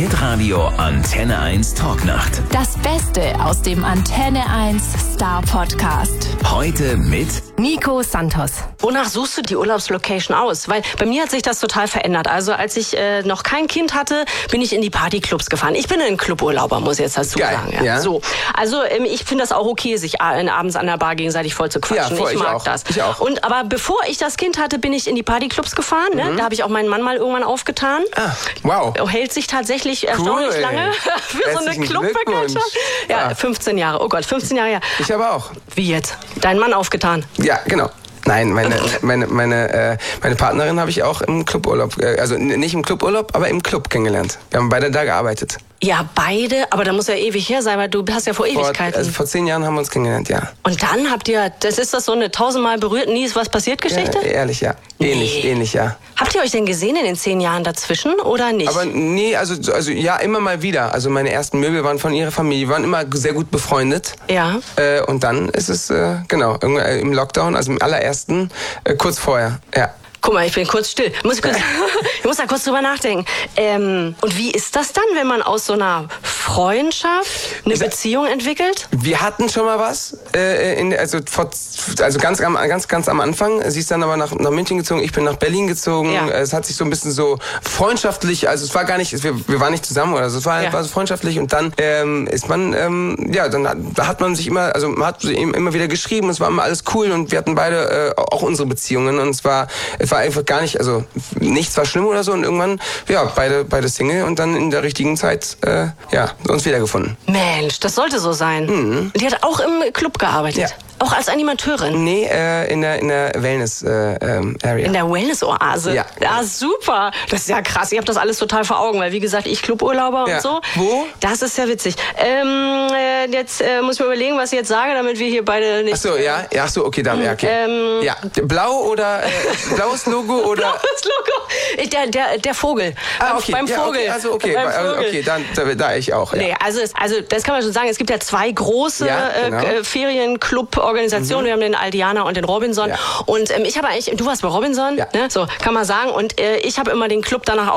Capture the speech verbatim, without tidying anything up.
Hitradio Antenne eins Talknacht. Das Beste aus dem Antenne eins Star Podcast. Heute mit Nico Santos. Wonach suchst du die Urlaubslocation aus? Weil bei mir hat sich das total verändert. Also als ich äh, noch kein Kind hatte, bin ich in die Partyclubs gefahren. Ich bin ein Cluburlauber, muss ich jetzt dazu Geil, sagen. Ja. ja. So. Also ähm, ich finde das auch okay, sich äh, abends an der Bar gegenseitig voll zu quatschen. Ja, voll, ich ich mag auch. das. Ich auch. Und aber bevor ich das Kind hatte, bin ich in die Partyclubs gefahren. Ne? Mhm. Da habe ich auch meinen Mann mal irgendwann aufgetan. Ah, wow. Hält sich tatsächlich erstaunlich Cool. lange für so eine Herzlichen Clubbekanntschaft. Glückwunsch. Ja, Ja. fünfzehn Jahre. Oh Gott, fünfzehn Jahre her. Ich aber auch. Wie jetzt? Dein Mann aufgetan? Ja, genau. Nein, meine meine meine äh, meine Partnerin habe ich auch im Cluburlaub, äh, also n- nicht im Cluburlaub, aber im Club kennengelernt. Wir haben beide da gearbeitet. Ja, beide, aber da muss ja ewig her sein, weil du hast ja vor Vor, Ewigkeiten. also vor zehn Jahren haben wir uns kennengelernt, ja. Und dann habt ihr, das ist das so eine tausendmal berührt, nie ist was passiert Geschichte? Ja, ehrlich, ja. Ähnlich, Nee. ähnlich, ja. Habt ihr euch denn gesehen in den zehn Jahren dazwischen oder nicht? Aber nee, also, also ja, immer mal wieder. Also meine ersten Möbel waren von ihrer Familie, wir waren immer sehr gut befreundet. Ja. Äh, und dann ist es, äh, genau, irgendwann, äh, im Lockdown, also im allerersten, äh, kurz vorher, ja. Guck mal, ich bin kurz still. Muss ich, kurz, ich muss da kurz drüber nachdenken. Ähm, und wie ist das dann, wenn man aus so einer Freundschaft eine Beziehung entwickelt? Wir hatten schon mal was, äh, in, also, vor, also ganz, am- ganz, ganz am Anfang. Sie ist dann aber nach, nach München gezogen, ich bin nach Berlin gezogen. Ja. Es hat sich so ein bisschen so freundschaftlich, also es war gar nicht, wir, wir waren nicht zusammen oder so, es war, Ja. war so freundschaftlich und dann ähm, ist man, ähm, ja, dann hat, da hat man sich immer, also man hat immer wieder geschrieben, es war immer alles cool und wir hatten beide äh, auch unsere Beziehungen und es war, es war einfach gar nicht, also nichts war schlimm oder so und irgendwann, ja, beide, beide Single und dann in der richtigen Zeit, äh, ja, uns wiedergefunden. Mensch, das sollte so sein. Und die hat auch im Club gearbeitet? Ja. Auch als Animateurin? Nee, äh, in der, in der Wellness-Area. Äh, ähm, Area. In der Wellness-Oase? Ja. Ja, super. Das ist ja krass. Ich habe das alles total vor Augen, weil wie gesagt, ich Cluburlauber Ja. und so. Wo? Das ist ja witzig. Ähm, äh, jetzt äh, muss ich mir überlegen, was ich jetzt sage, damit wir hier beide nicht... Ach so, ja, ja, ach so, okay, dann, ja, okay. Ähm, ja, blau oder äh, blaues Logo oder? Das Logo. Ich, der, der, der Vogel. Ah, Beim- okay, Beim ja, Vogel. okay, also okay, Beim also, Vogel. okay, dann da, da ich auch. Ja. Nee, also, es, also das kann man schon sagen. Es gibt ja zwei große Ja, genau. äh, Ferienclub-Organisationen. Wir haben den Aldiana und den Robinson. Ja. Und ähm, ich habe eigentlich, du warst bei Robinson, Ja. ne? So kann man sagen. Und äh, ich habe immer den Club danach